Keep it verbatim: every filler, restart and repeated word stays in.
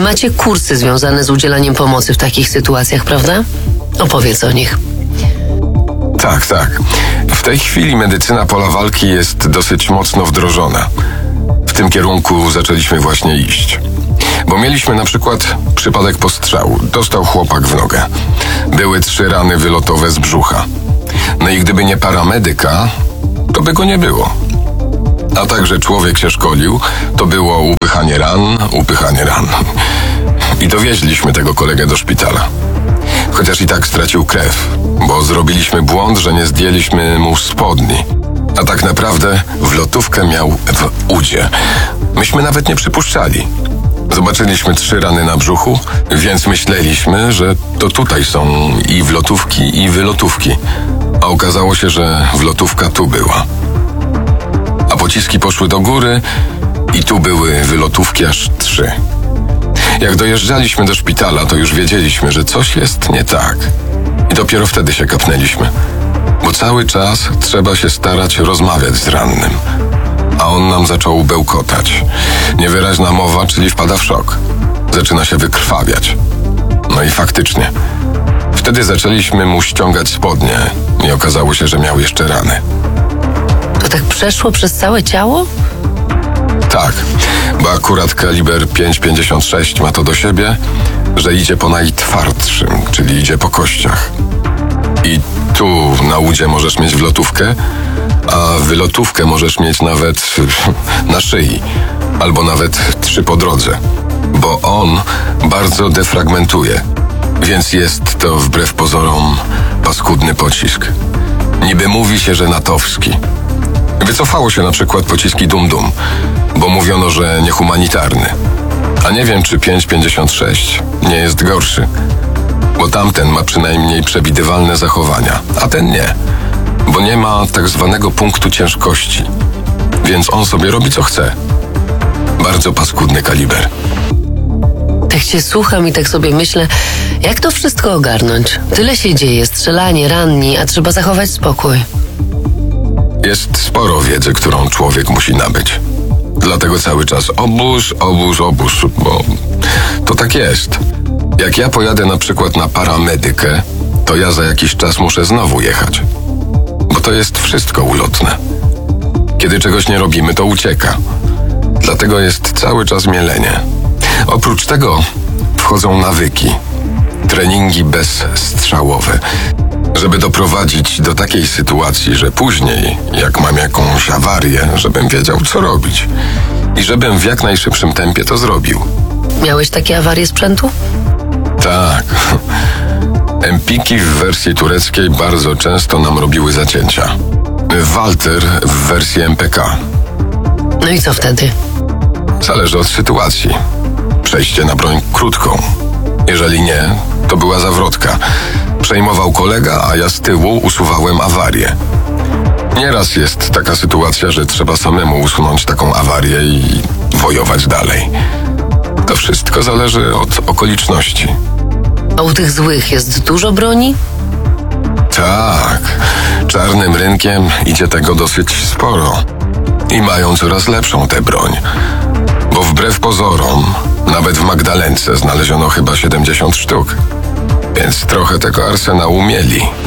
macie kursy związane z udzielaniem pomocy w takich sytuacjach, prawda? Opowiedz o nich. Tak, tak. W tej chwili medycyna pola walki jest dosyć mocno wdrożona. W tym kierunku zaczęliśmy właśnie iść. Bo mieliśmy na przykład przypadek postrzału. Dostał chłopak w nogę. Były trzy rany wylotowe z brzucha. No i gdyby nie paramedyka, to by go nie było. A także człowiek się szkolił, to było upychanie ran, upychanie ran. I dowieźliśmy tego kolegę do szpitala. Chociaż i tak stracił krew, bo zrobiliśmy błąd, że nie zdjęliśmy mu spodni. A tak naprawdę wlotówkę miał w udzie. Myśmy nawet nie przypuszczali. Zobaczyliśmy trzy rany na brzuchu, więc myśleliśmy, że to tutaj są i wlotówki, i wylotówki. A okazało się, że wlotówka tu była. A pociski poszły do góry i tu były wylotówki aż trzy. Jak dojeżdżaliśmy do szpitala, to już wiedzieliśmy, że coś jest nie tak. I dopiero wtedy się kapnęliśmy. Bo cały czas trzeba się starać rozmawiać z rannym. A on nam zaczął bełkotać. Niewyraźna mowa, czyli wpada w szok. Zaczyna się wykrwawiać. No i faktycznie. Wtedy zaczęliśmy mu ściągać spodnie i okazało się, że miał jeszcze rany. To tak przeszło przez całe ciało? Tak, bo akurat kaliber pięć pięćdziesiąt sześć ma to do siebie, że idzie po najtwardszym, czyli idzie po kościach. I tu na udzie możesz mieć wlotówkę, a wylotówkę możesz mieć nawet na szyi, albo nawet trzy po drodze, bo on bardzo defragmentuje, więc jest to wbrew pozorom paskudny pocisk. Niby mówi się, że natowski. Wycofało się na przykład pociski Dum-Dum, bo mówiono, że niehumanitarny. A nie wiem, czy pięć pięćdziesiąt sześć nie jest gorszy, bo tamten ma przynajmniej przewidywalne zachowania, a ten nie, bo nie ma tak zwanego punktu ciężkości, więc on sobie robi co chce. Bardzo paskudny kaliber. Tak cię słucham i tak sobie myślę, jak to wszystko ogarnąć? Tyle się dzieje, strzelanie, ranni, a trzeba zachować spokój. Jest sporo wiedzy, którą człowiek musi nabyć. Dlatego cały czas obóz, obóz, obóz, bo to tak jest. Jak ja pojadę na przykład na paramedykę, to ja za jakiś czas muszę znowu jechać. Bo to jest wszystko ulotne. Kiedy czegoś nie robimy, to ucieka. Dlatego jest cały czas mielenie. Oprócz tego wchodzą nawyki, treningi bezstrzałowe, żeby doprowadzić do takiej sytuacji, że później, jak mam jakąś awarię, żebym wiedział, co robić. I żebym w jak najszybszym tempie to zrobił. Miałeś takie awarie sprzętu? Tak. Empiki w wersji tureckiej bardzo często nam robiły zacięcia. Walter w wersji M P K. No i co wtedy? Zależy od sytuacji. Przejście na broń krótką. Jeżeli nie, to była zawrotka. Przejmował kolega, a ja z tyłu usuwałem awarię. Nieraz jest taka sytuacja, że trzeba samemu usunąć taką awarię i wojować dalej. To wszystko zależy od okoliczności. A u tych złych jest dużo broni? Tak, czarnym rynkiem idzie tego dosyć sporo. I mają coraz lepszą tę broń. Bo wbrew pozorom, nawet w Magdalence znaleziono chyba siedemdziesiąt sztuk. Więc trochę tego arsenału mieli.